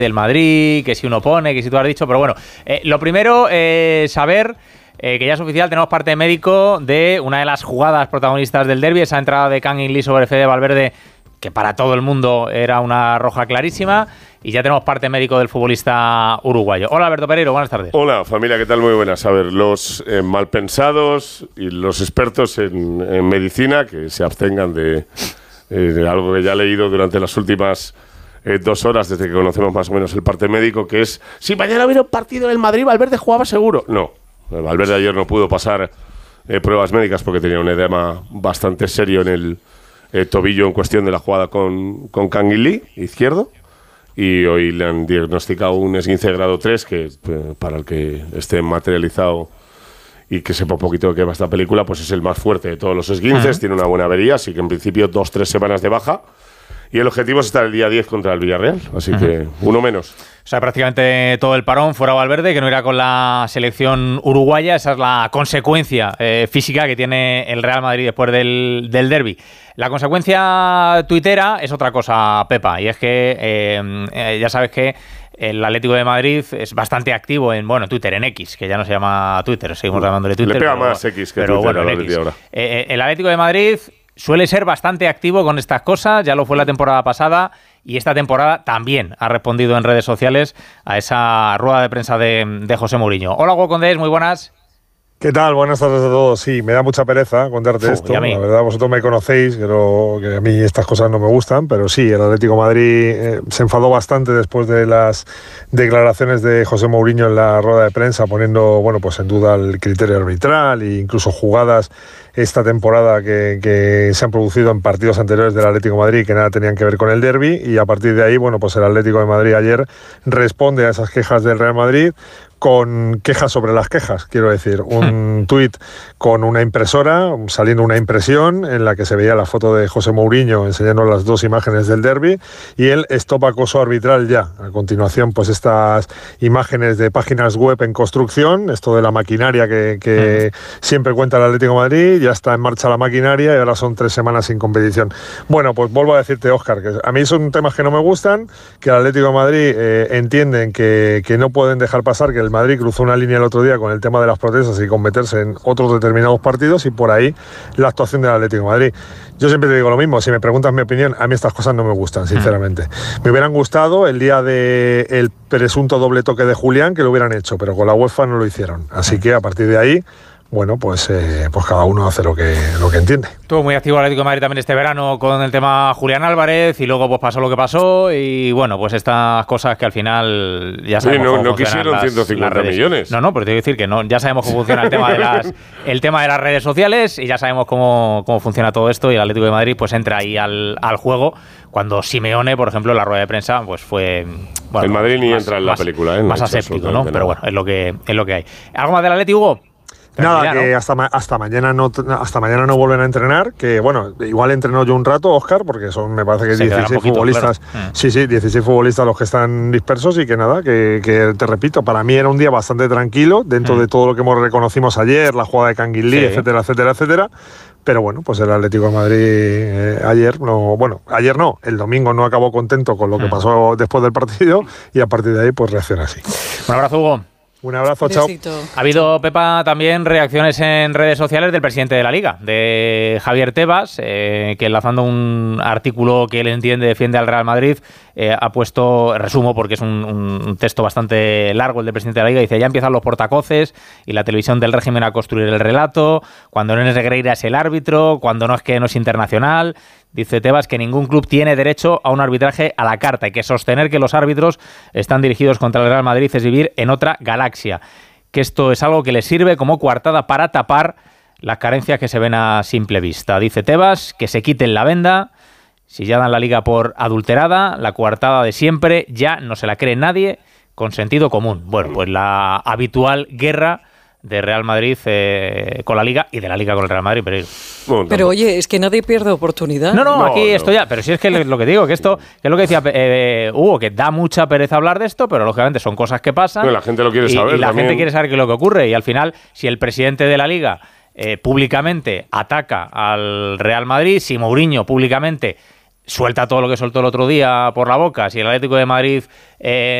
del Madrid, que si uno pone, que si tú has dicho, pero bueno, lo primero, saber que ya es oficial, tenemos parte médico de una de las jugadas protagonistas del derbi, esa entrada de Kang In Lee sobre Fede Valverde, que para todo el mundo era una roja clarísima, y ya tenemos parte médico del futbolista uruguayo. Hola, Alberto Pereiro, buenas tardes. Hola, familia, ¿qué tal? Muy buenas. A ver, los malpensados y los expertos en medicina que se abstengan de algo que ya he leído durante las últimas 2 horas desde que conocemos más o menos el parte médico, que es, si mañana hubiera un partido del Madrid, Valverde jugaba seguro. No, Valverde ayer no pudo pasar pruebas médicas porque tenía un edema bastante serio en el tobillo en cuestión de la jugada con Kang In Lee, izquierdo, y hoy le han diagnosticado un esguince grado 3, que para el que esté materializado y que sepa un poquito de qué va esta película, pues es el más fuerte de todos los esguinces, tiene una buena avería, así que en principio 2-3 semanas de baja. Y el objetivo es estar el día 10 contra el Villarreal, así que uno menos. O sea, prácticamente todo el parón fuera Valverde, que no irá con la selección uruguaya. Esa es la consecuencia física que tiene el Real Madrid después del derbi. La consecuencia tuitera es otra cosa, Pepa, y es que ya sabes que el Atlético de Madrid es bastante activo en Twitter, en X, que ya no se llama Twitter, seguimos llamándole Twitter. Le pega más X que Twitter a X. Ahora. El Atlético de Madrid suele ser bastante activo con estas cosas, ya lo fue la temporada pasada y esta temporada también ha respondido en redes sociales a esa rueda de prensa de José Mourinho. Hola, Hugo Condés, muy buenas. ¿Qué tal? Buenas tardes a todos. Sí, me da mucha pereza contarte esto. La verdad, vosotros me conocéis, que a mí estas cosas no me gustan, pero sí, el Atlético de Madrid se enfadó bastante después de las declaraciones de José Mourinho en la rueda de prensa, poniendo pues en duda el criterio arbitral e incluso jugadas esta temporada que se han producido en partidos anteriores del Atlético de Madrid que nada tenían que ver con el derbi, y a partir de ahí, pues el Atlético de Madrid ayer responde a esas quejas del Real Madrid con quejas sobre las quejas, quiero decir, un tuit con una impresora, saliendo una impresión en la que se veía la foto de José Mourinho enseñando las 2 imágenes del derbi, y él stop acoso arbitral ya. A continuación, pues estas imágenes de páginas web en construcción, esto de la maquinaria que siempre cuenta el Atlético de Madrid, ya está en marcha la maquinaria y ahora son 3 semanas sin competición. Bueno, pues vuelvo a decirte, Óscar, que a mí son temas que no me gustan, que el Atlético de Madrid entienden que no pueden dejar pasar que el Madrid cruzó una línea el otro día con el tema de las protestas y con meterse en otros determinados partidos, y por ahí la actuación del Atlético de Madrid. Yo siempre te digo lo mismo, si me preguntas mi opinión, a mí estas cosas no me gustan, sinceramente. Me hubieran gustado el día del presunto doble toque de Julián, que lo hubieran hecho, pero con la UEFA no lo hicieron. Así que a partir de ahí, pues cada uno hace lo que entiende. Estuvo muy activo el Atlético de Madrid también este verano con el tema Julián Álvarez, y luego pues pasó lo que pasó, y pues estas cosas que al final ya sabemos cómo no quisieron 150 millones. No, pero te quiero decir que ya sabemos cómo funciona el tema de las redes sociales, y ya sabemos cómo funciona todo esto, y el Atlético de Madrid pues entra ahí al juego. Cuando Simeone, por ejemplo, en la rueda de prensa, pues fue... el Madrid ni entra en la película, más aséptico, ¿no? Pero bueno, es lo que hay. ¿Algo más del Atlético, Hugo? Nada, que hasta mañana no vuelven a entrenar, que igual entrenó yo un rato, Óscar, porque son, me parece que 16 futbolistas, claro. Sí, 16 futbolistas los que están dispersos, y que nada, que te repito, para mí era un día bastante tranquilo, dentro de todo lo que reconocimos ayer, la jugada de Kang In Lee, etcétera, pero pues el Atlético de Madrid ayer no, el domingo no acabó contento con lo que pasó después del partido, y a partir de ahí pues reacciona así. Un abrazo, Hugo. Un abrazo, chao. Ha habido, Pepa, también reacciones en redes sociales del presidente de la Liga, de Javier Tebas, que enlazando un artículo que él entiende defiende al Real Madrid, ha puesto, resumo porque es un texto bastante largo el del presidente de la Liga, dice: ya empiezan los portacoces y la televisión del régimen a construir el relato, cuando no es Negreira es el árbitro, cuando no es internacional. Dice Tebas que ningún club tiene derecho a un arbitraje a la carta, y que sostener que los árbitros están dirigidos contra el Real Madrid es vivir en otra galaxia, que esto es algo que les sirve como coartada para tapar las carencias que se ven a simple vista. Dice Tebas que se quiten la venda, si ya dan la Liga por adulterada, la coartada de siempre ya no se la cree nadie con sentido común. Bueno, pues la habitual guerra de Real Madrid con la Liga, y de la Liga con el Real Madrid. Pero oye, es que nadie pierde oportunidad. No, aquí esto ya, pero si es que lo que digo, que esto, que es lo que decía Hugo, que da mucha pereza hablar de esto, pero lógicamente son cosas que pasan. La gente lo quiere saber. Y la gente quiere saber qué es lo que ocurre, y al final, si el presidente de la Liga públicamente ataca al Real Madrid, si Mourinho públicamente suelta todo lo que soltó el otro día por la boca, si el Atlético de Madrid